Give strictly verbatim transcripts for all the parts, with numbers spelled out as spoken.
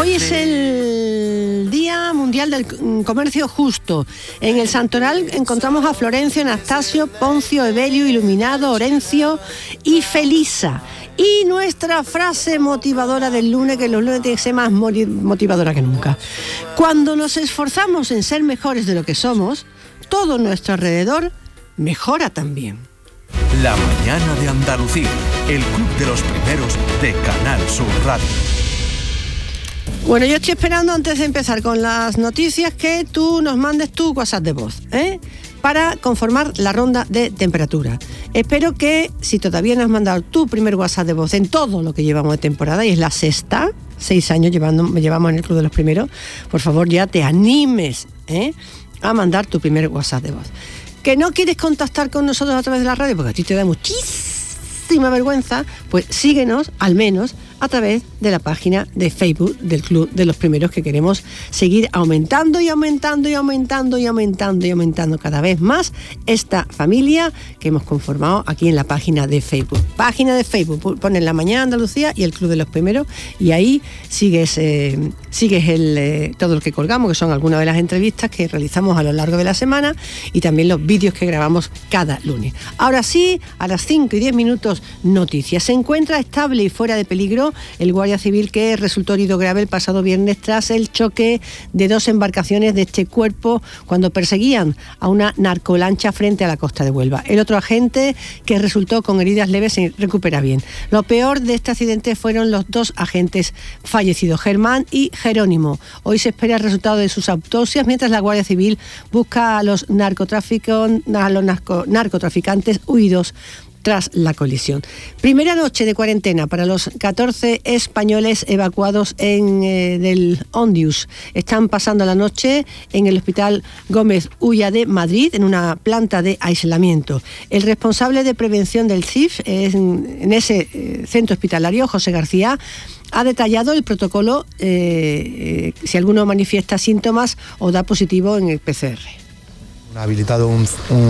Hoy es el Día Mundial del Comercio Justo. En el Santoral encontramos a Florencio, Anastasio, Poncio, Evelio, Iluminado, Orencio y Felisa. Y nuestra frase motivadora del lunes, que los lunes tiene que ser más motivadora que nunca. Cuando nos esforzamos en ser mejores de lo que somos, todo nuestro alrededor mejora también. La mañana de Andalucía, el club de los primeros de Canal Sur Radio. Bueno, yo estoy esperando, antes de empezar con las noticias, que tú nos mandes tu WhatsApp de voz, ¿eh? para conformar la ronda de temperatura. Espero que, si todavía no has mandado tu primer WhatsApp de voz en todo lo que llevamos de temporada, y es la sexta, seis años llevando, llevamos en el club de los primeros, por favor ya te animes, ¿eh? a mandar tu primer WhatsApp de voz. ¿Que no quieres contactar con nosotros a través de la radio? Porque a ti te da muchísima vergüenza, pues síguenos, al menos, a través de la página de Facebook del Club de los Primeros, que queremos seguir aumentando y aumentando y aumentando y aumentando y aumentando cada vez más esta familia que hemos conformado aquí en la página de Facebook. Página de Facebook, pones La Mañana Andalucía y el Club de los Primeros, y ahí sigues, eh, sigues el, eh, todo lo que colgamos, que son algunas de las entrevistas que realizamos a lo largo de la semana y también los vídeos que grabamos cada lunes. Ahora sí, a las cinco y diez minutos, noticias. Se encuentra estable y fuera de peligro el guardia civil que resultó herido grave el pasado viernes tras el choque de dos embarcaciones de este cuerpo cuando perseguían a una narcolancha frente a la costa de Huelva. El otro agente, que resultó con heridas leves, se recupera bien. Lo peor de este accidente fueron los dos agentes fallecidos, Germán y Jerónimo. Hoy se espera el resultado de sus autopsias, mientras la Guardia Civil busca a los, narcotraficantes, a los narco, narcotraficantes huidos tras la colisión. Primera noche de cuarentena para los catorce españoles evacuados en, eh, del Ondius. Están pasando la noche en el Hospital Gómez Ulla de Madrid, en una planta de aislamiento. El responsable de prevención del C I F en, en ese eh, centro hospitalario, José García, ha detallado el protocolo eh, eh, si alguno manifiesta síntomas o da positivo en el P C R. Ha habilitado un,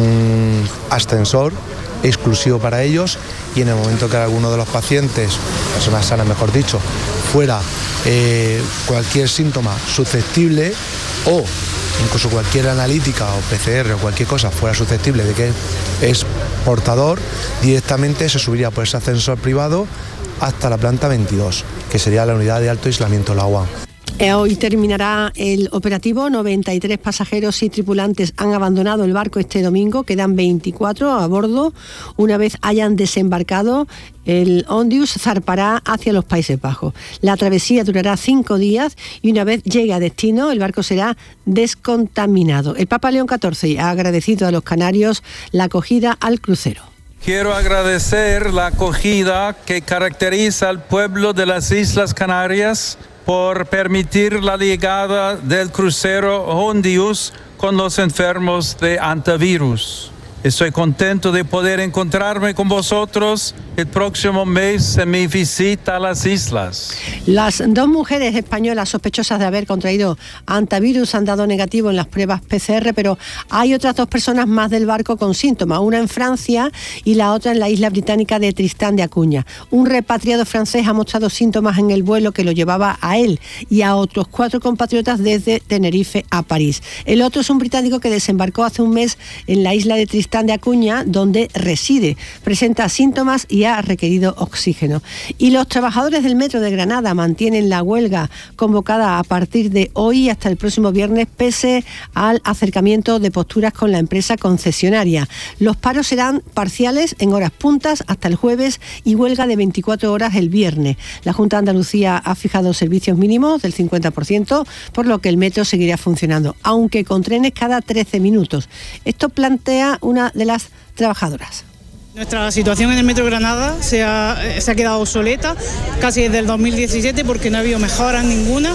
un ascensor exclusivo para ellos, y en el momento que alguno de los pacientes, personas sanas mejor dicho, fuera eh, cualquier síntoma susceptible o incluso cualquier analítica o P C R o cualquier cosa fuera susceptible de que es portador, directamente se subiría por ese ascensor privado hasta la planta veintidós, que sería la unidad de alto aislamiento, la U A M. Hoy terminará el operativo. noventa y tres pasajeros y tripulantes han abandonado el barco este domingo. Quedan veinticuatro a bordo. Una vez hayan desembarcado, el Ondius zarpará hacia los Países Bajos. La travesía durará cinco días y una vez llegue a destino, el barco será descontaminado. El Papa León catorce ha agradecido a los canarios la acogida al crucero. Quiero agradecer la acogida que caracteriza al pueblo de las Islas Canarias por permitir la llegada del crucero Ondius con los enfermos de antivirus. Estoy contento de poder encontrarme con vosotros el próximo mes en mi visita a las islas. Las dos mujeres españolas sospechosas de haber contraído antivirus han dado negativo en las pruebas P C R, pero hay otras dos personas más del barco con síntomas, una en Francia y la otra en la isla británica de Tristán de Acuña. Un repatriado francés ha mostrado síntomas en el vuelo que lo llevaba a él y a otros cuatro compatriotas desde Tenerife a París. El otro es un británico que desembarcó hace un mes en la isla de Tristán de Acuña, donde reside. Presenta síntomas y ha requerido oxígeno. Y los trabajadores del Metro de Granada mantienen la huelga convocada a partir de hoy hasta el próximo viernes, pese al acercamiento de posturas con la empresa concesionaria. Los paros serán parciales en horas puntas hasta el jueves y huelga de veinticuatro horas el viernes. La Junta de Andalucía ha fijado servicios mínimos del cincuenta por ciento, por lo que el metro seguirá funcionando, aunque con trenes cada trece minutos. Esto plantea una de las trabajadoras. Nuestra situación en el Metro de Granada se ha, se ha quedado obsoleta casi desde el dos mil diecisiete, porque no ha habido mejoras ninguna,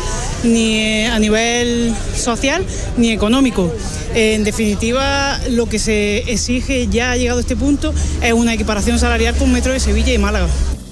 ni a nivel social ni económico. En definitiva, lo que se exige, ya ha llegado a este punto, es una equiparación salarial con Metro de Sevilla y Málaga.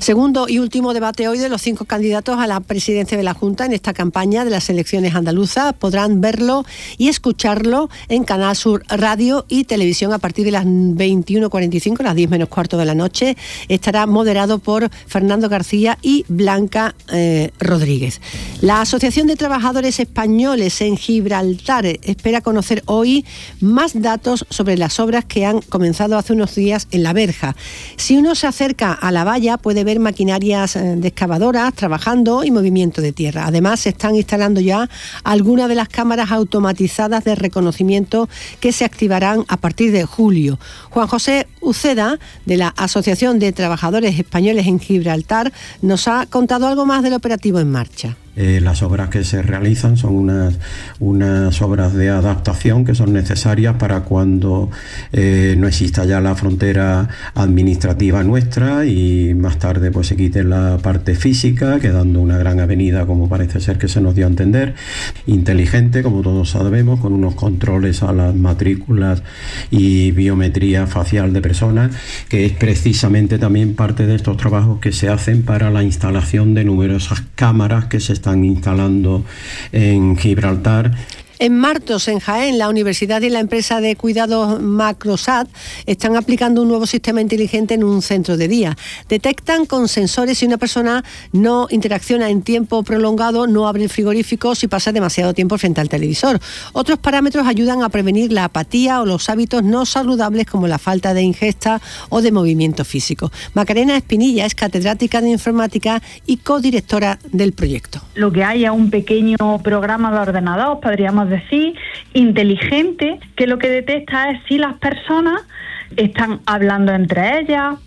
Segundo y último debate hoy de los cinco candidatos a la presidencia de la Junta en esta campaña de las elecciones andaluzas. Podrán verlo y escucharlo en Canal Sur Radio y Televisión a partir de las veintiuno cuarenta y cinco, las diez menos cuarto de la noche. Estará moderado por Fernando García y Blanca eh, Rodríguez. La Asociación de Trabajadores Españoles en Gibraltar espera conocer hoy más datos sobre las obras que han comenzado hace unos días en la verja. Si uno se acerca a la valla puede ver maquinarias de excavadoras trabajando y movimiento de tierra. Además, se están instalando ya algunas de las cámaras automatizadas de reconocimiento que se activarán a partir de julio. Juan José Uceda, de la Asociación de Trabajadores Españoles en Gibraltar, nos ha contado algo más del operativo en marcha. Eh, las obras que se realizan son unas, unas obras de adaptación que son necesarias para cuando eh, no exista ya la frontera administrativa nuestra y más tarde pues se quite la parte física, quedando una gran avenida, como parece ser que se nos dio a entender, inteligente, como todos sabemos, con unos controles a las matrículas y biometría facial de personas, que es precisamente también parte de estos trabajos que se hacen para la instalación de numerosas cámaras que se están están instalando en Gibraltar. En Martos, en Jaén, la universidad y la empresa de cuidados Macrosat están aplicando un nuevo sistema inteligente en un centro de día. Detectan con sensores si una persona no interacciona en tiempo prolongado, no abre el frigorífico, si pasa demasiado tiempo frente al televisor. Otros parámetros ayudan a prevenir la apatía o los hábitos no saludables como la falta de ingesta o de movimiento físico. Macarena Espinilla es catedrática de informática y codirectora del proyecto. Lo que hay es un pequeño programa de ordenador, podríamos decir, inteligente, que lo que detecta es si las personas están hablando entre ellas,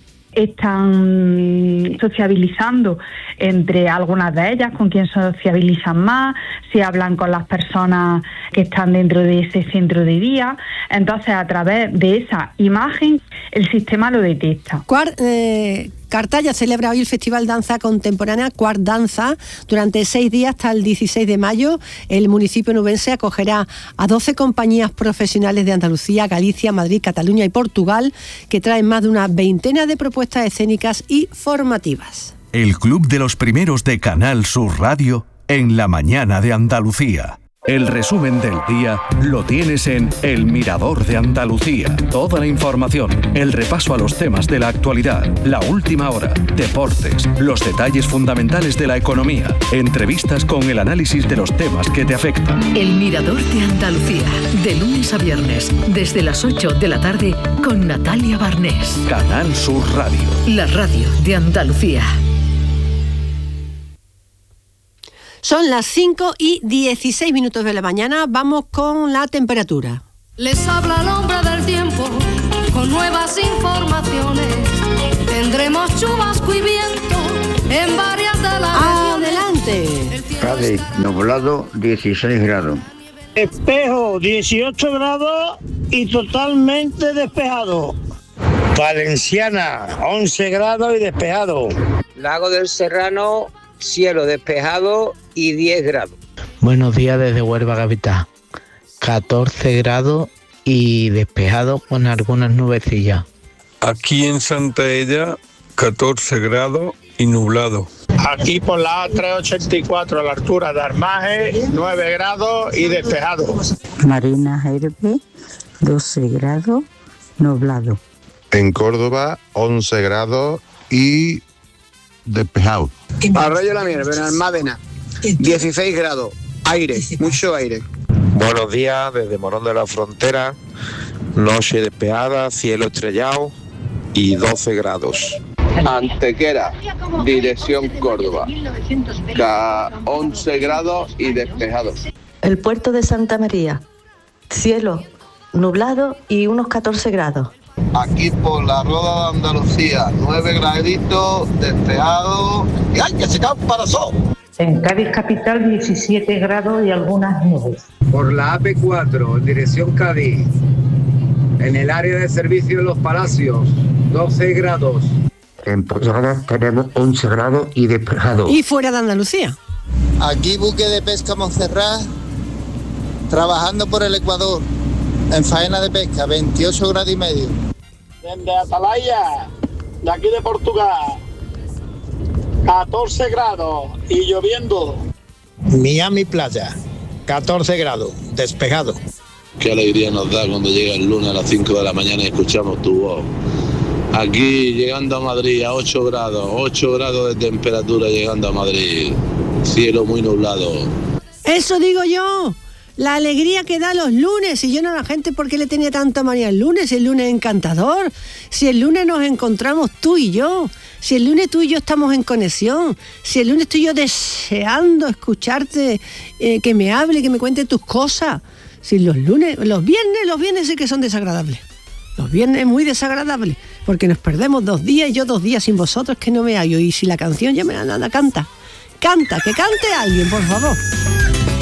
están sociabilizando entre algunas de ellas, con quién sociabilizan más, si hablan con las personas que están dentro de ese centro de día. Entonces, a través de esa imagen, el sistema lo detecta. Cuart, eh, Cartaya celebra hoy el Festival Danza Contemporánea Cuart Danza. Durante seis días hasta el dieciséis de mayo, el municipio nubense acogerá a doce compañías profesionales de Andalucía, Galicia, Madrid, Cataluña y Portugal, que traen más de una veintena de propuestas escénicas y formativas. El Club de los Primeros de Canal Sur Radio en la mañana de Andalucía. El resumen del día lo tienes en El Mirador de Andalucía. Toda la información, el repaso a los temas de la actualidad, la última hora, deportes, los detalles fundamentales de la economía, entrevistas con el análisis de los temas que te afectan. El Mirador de Andalucía, de lunes a viernes, desde las ocho de la tarde, con Natalia Barnés. Canal Sur Radio. La radio de Andalucía. Son las cinco y dieciséis minutos de la mañana. Vamos con la temperatura. Les habla el hombre del tiempo con nuevas informaciones. Tendremos chubasco y viento en varias de las regiones. ¡Adelante! Cádiz, nublado, dieciséis grados. Espejo, dieciocho grados y totalmente despejado. Valenciana, once grados y despejado. Lago del Serrano, cielo despejado y diez grados. Buenos días desde Huelva capital. catorce grados y despejado con algunas nubecillas. Aquí en Santa Ella, catorce grados y nublado. Aquí por la A trescientos ochenta y cuatro a la altura de Armaje, nueve grados y despejado. Marina Herbe, doce grados, nublado. En Córdoba, once grados y despejado. Arroyo La Miel, Benalmádena, dieciséis grados, aire, mucho aire. Buenos días desde Morón de la Frontera, noche despejada, cielo estrellado y doce grados. Antequera, dirección Córdoba, once grados y despejado. El puerto de Santa María, cielo nublado y unos catorce grados. Aquí por la Roda de Andalucía, nueve graditos, despejado y ¡ay, que se cae un parasol! En Cádiz capital, diecisiete grados y algunas nubes. Por la A P cuatro, en dirección Cádiz, en el área de servicio de los Palacios, doce grados. En Posada tenemos once grados y despejado. Y fuera de Andalucía. Aquí buque de pesca Montserrat, trabajando por el Ecuador, en faena de pesca, veintiocho grados y medio. Desde Atalaya, de aquí de Portugal, catorce grados y lloviendo. Miami Playa, catorce grados, despejado. Qué alegría nos da cuando llega el lunes a las cinco de la mañana y escuchamos tu voz. Aquí llegando a Madrid a ocho grados, ocho grados de temperatura llegando a Madrid. Cielo muy nublado. Eso digo yo. La alegría que da los lunes. Y yo no a la gente por qué le tenía tanta manía el lunes. Si el lunes es encantador. Si el lunes nos encontramos tú y yo. Si el lunes tú y yo estamos en conexión. Si el lunes estoy yo deseando escucharte, eh, que me hable, que me cuente tus cosas. Si los lunes, los viernes, los viernes sí que son desagradables. Los viernes muy desagradables. Porque nos perdemos dos días y yo dos días sin vosotros que no me hallo. Y si la canción ya me la nada, canta. Canta, que cante alguien, por favor.